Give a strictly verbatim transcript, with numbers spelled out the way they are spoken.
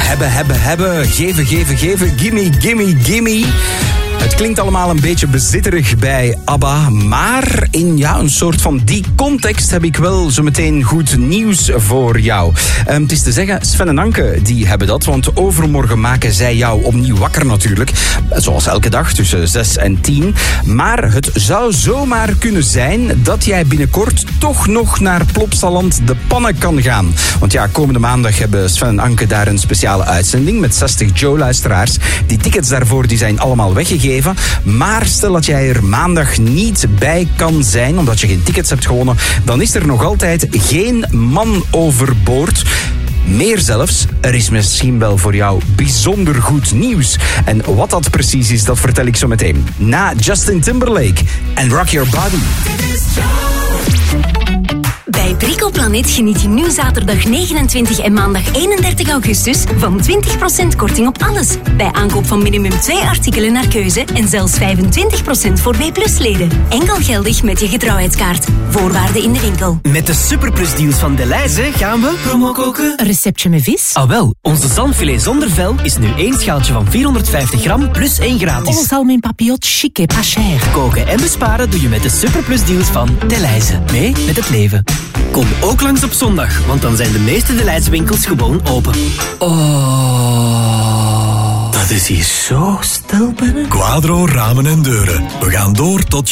Hebben, hebben, hebben. Geven, geven, geven. Gimme, gimme, gimme. Het klinkt allemaal een beetje bezitterig bij ABBA, maar in ja, een soort van die context heb ik wel zo meteen goed nieuws voor jou. Um, het is te zeggen, Sven en Anke die hebben dat, want overmorgen maken zij jou opnieuw wakker natuurlijk. Zoals elke dag tussen zes en tien. Maar het zou zomaar kunnen zijn dat jij binnenkort toch nog naar Plopsaland de Pannen kan gaan. Want ja, komende maandag hebben Sven en Anke daar een speciale uitzending met zestig Joe-luisteraars. Die tickets daarvoor die zijn allemaal weggegeven. Maar stel dat jij er maandag niet bij kan zijn, omdat je geen tickets hebt gewonnen, dan is er nog altijd geen man overboord. Meer zelfs, er is misschien wel voor jou bijzonder goed nieuws. En wat dat precies is, dat vertel ik zo meteen. Na Justin Timberlake en Rock Your Body. Bij Bricoplanet geniet je nu zaterdag negenentwintig en maandag eenendertig augustus van twintig procent korting op alles. Bij aankoop van minimum twee artikelen naar keuze en zelfs vijfentwintig procent voor B plus leden. Enkel geldig met je getrouwheidskaart. Voorwaarden in de winkel. Met de Superplus deals van Delhaize gaan we promo koken. Een receptje met vis? Ah wel, onze zalmfilet zonder vel is nu één schaaltje van vierhonderdvijftig gram plus één gratis. Oh, salm in papillot chic et pas cher. Koken en besparen doe je met de Superplus deals van Delhaize. Mee met het leven. Kom ook langs op zondag, want dan zijn de meeste Delhaize winkels gewoon open. Oh, dat is hier zo stil binnen. Quadro Ramen en Deuren. We gaan door tot